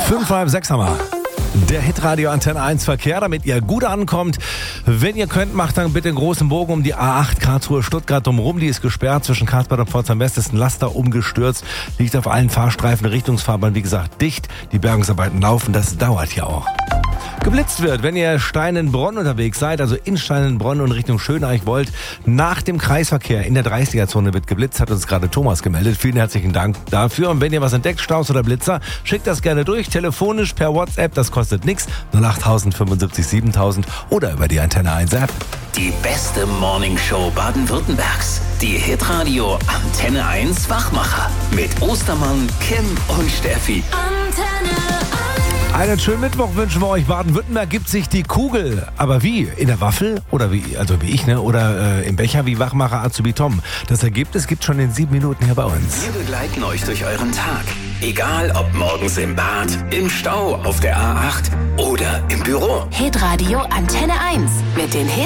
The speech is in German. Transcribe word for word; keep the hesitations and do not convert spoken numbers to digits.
Fünf, halb sechs haben wir. Der Hitradio Antenne eins Verkehr, damit ihr gut ankommt. Wenn ihr könnt, macht dann bitte einen großen Bogen um die A acht Karlsruhe Stuttgart drumherum. Die ist gesperrt zwischen Karlsbad und Pforzheim West. Ist ein Laster umgestürzt, liegt auf allen Fahrstreifen, Richtungsfahrbahn, wie gesagt, dicht. Die Bergungsarbeiten laufen, das dauert ja auch. Geblitzt wird, wenn ihr Steinenbronn unterwegs seid, also in Steinenbronn und Richtung Schöneich wollt. Nach dem Kreisverkehr in der dreißiger-Zone wird geblitzt, hat uns gerade Thomas gemeldet. Vielen herzlichen Dank dafür. Und wenn ihr was entdeckt, Staus oder Blitzer, schickt das gerne durch, telefonisch per WhatsApp, das kostet nichts. null acht fünfundsiebzig siebentausend oder über die Antenne eins App. Die beste Morningshow Baden-Württembergs. Die Hitradio Antenne eins Wachmacher. Mit Ostermann, Kim und Steffi. Antenne eins. Einen schönen Mittwoch wünschen wir euch. Baden-Württemberg gibt sich die Kugel. Aber wie? In der Waffel? Oder wie, also wie ich, ne? Oder äh, im Becher wie Wachmacher Azubi Tom. Das Ergebnis gibt's schon in sieben Minuten hier bei uns. Wir begleiten euch durch euren Tag. Egal ob morgens im Bad, im Stau, auf der A acht oder im Büro. Hitradio Antenne eins mit den Hits